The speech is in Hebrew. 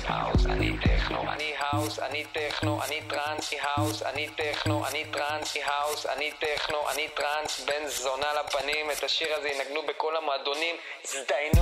האוס, אני טכנו, אני האוס, אני טכנו, אני טרנס, האוס, אני טכנו, אני טרנס, האוס, אני טכנו, אני טרנס, בן זונה לפנים, את השיר הזה ינגנו בכל המועדונים, הזדיינו